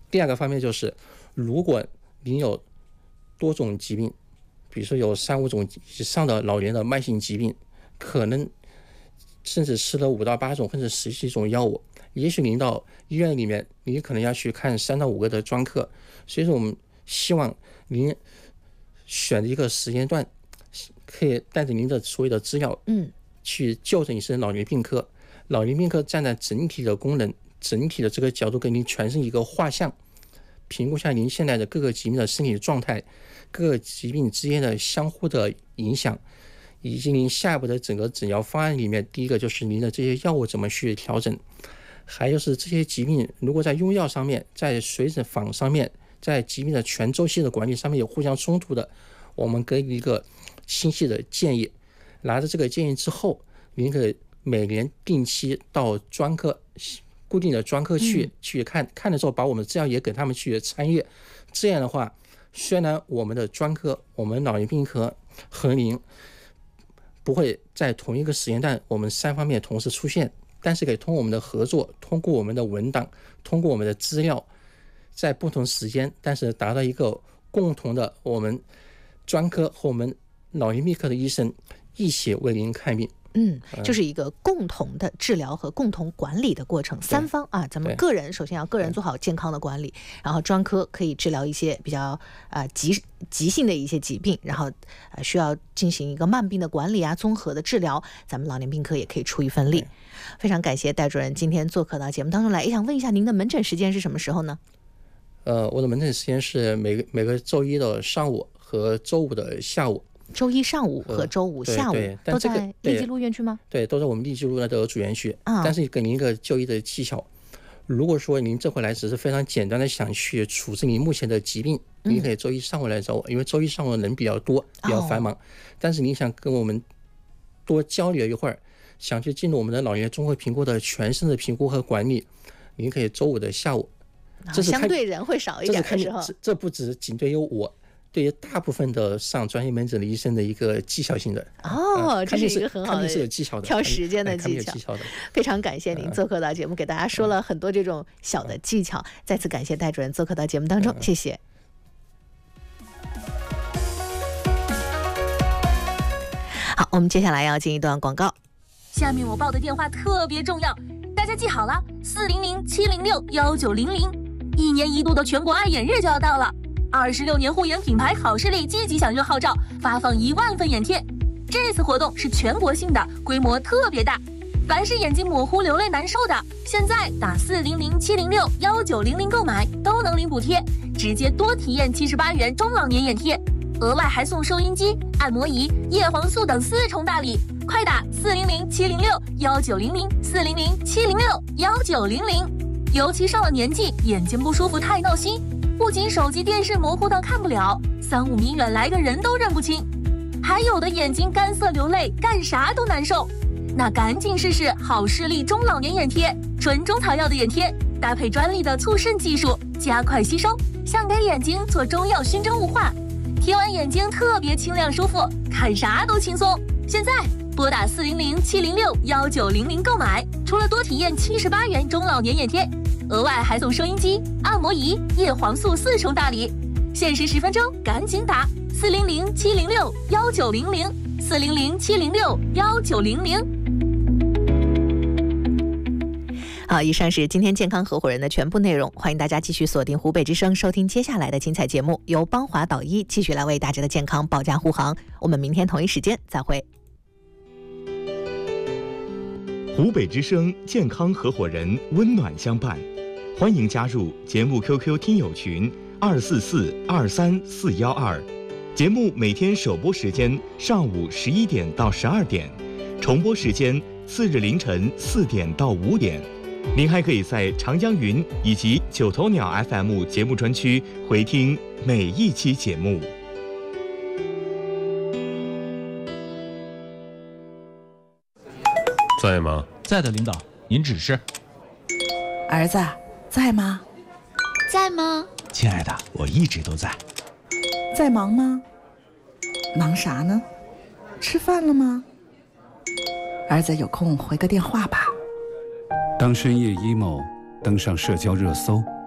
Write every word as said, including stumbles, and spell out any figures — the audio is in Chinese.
第二个方面就是，如果您有多种疾病，比如说有三五种以上的老年的慢性疾病，可能甚至吃了五到八种或者十几种药物，也许您到医院里面，您可能要去看三到五个的专科。所以说，我们希望您选一个时间段，可以带着您的所有的资料，嗯，去就诊一次老年病科。老年病科站在整体的功能、整体的这个角度，给您全是一个画像，评估下您现在的各个疾病的身体状态，各个疾病之间的相互的影响，以及您下一步的整个诊疗方案里面，第一个就是您的这些药物怎么去调整，还有是这些疾病如果在用药上面、在随诊访上面、在疾病的全周期的管理上面有互相冲突的，我们给你一个清晰的建议。拿着这个建议之后，您可以每年定期到专科固定的专科去、嗯、去看看的时候，把我们的资料也给他们去参阅。这样的话，虽然我们的专科、我们老年病科和您不会在同一个时间段我们三方面同时出现，但是可以通过我们的合作，通过我们的文档，通过我们的资料，在不同时间，但是达到一个共同的，我们专科和我们老年病科的医生一起为您看病。 嗯，就是一个共同的治疗和共同管理的过程，三方啊，咱们个人首先要个人做好健康的管理，然后专科可以治疗一些比较呃急急性的一些疾病，然后呃需要进行一个慢病的管理啊，综合的治疗，咱们老年病科也可以出一份力。非常感谢戴主任今天做客到节目当中来，也想问一下您的门诊时间是什么时候呢？ 呃，我的门诊时间是每个每个周一的上午和周五的下午。 周一上午和周五下午、呃、都在利基路院区吗？ 对，都在我们利基路的主园区、啊、但是给您一个就医的技巧，如果说您这回来只是非常简单的想去处置您目前的疾病、嗯、您可以周一上午来找我，因为周一上午人比较多，比较繁忙、哦、但是您想跟我们多交流一会儿，想去进入我们的老年综合评估的全身的评估和管理，您可以周五的下午、 哦、这是相对人会少一点的时候， 这, 这不只仅对于我，对于大部分的上专业门诊的医生的一个技巧性的哦、呃，这是一个很好的是有技巧的挑时间的技巧， 技巧的。 非常感谢您做客到节目、呃，给大家说了很多这种小的技巧。呃、再次感谢戴主任做客到节目当中，呃、谢谢。好，我们接下来要进一段广告。 下面我报的电话特别重要，大家记好了，四零零七零六幺九零零，一年一度的全国爱眼日就要到了。二十六年护眼品牌好视力积极响应号召，发放一万份眼贴。这次活动是全国性的，规模特别大。凡是眼睛模糊、流泪难受的，现在打四零零七零六幺九零零购买都能领补贴，直接多体验七十八元中老年眼贴，额外还送收音机、按摩仪、叶黄素等四重大礼。快打四零零七零六幺九零零，四零零七零六幺九零零。尤其上了年纪，眼睛不舒服太闹心。不仅手机电视模糊到看不了，三五米远来个人都认不清，还有的眼睛干涩流泪，干啥都难受。那赶紧试试好视力中老年眼贴，纯中草药的眼贴，搭配专利的促渗技术，加快吸收，像给眼睛做中药熏蒸雾化，贴完眼睛特别清亮舒服，看啥都轻松。现在拨打四零零七零六幺九零零购买，除了多体验七十八元中老年眼贴，额外还送收音机、按摩仪、叶黄素四重大礼，限时十分钟，赶紧打四零零七零六幺九零零，四零零七零六幺九零零。 好，以上是今天健康合伙人的全部内容，欢迎大家继续锁定湖北之声，收听接下来的精彩节目，由邦华导医继续来为大家的健康保驾护航。我们明天同一时间再会。 湖北之声健康合伙人温暖相伴，欢迎加入节目 Q Q 听友群二四四二三四幺二。节目每天首播时间上午十一点到十二点，重播时间次日凌晨四点到五点。您还可以在长江云以及九头鸟 F M 节目专区回听每一期节目。 在吗？ 在的，领导，您指示。 儿子，在吗？ 在吗？ 亲爱的，我一直都在。 在忙吗？忙啥呢？吃饭了吗？儿子有空回个电话吧。 当深夜 emo 登上社交热搜，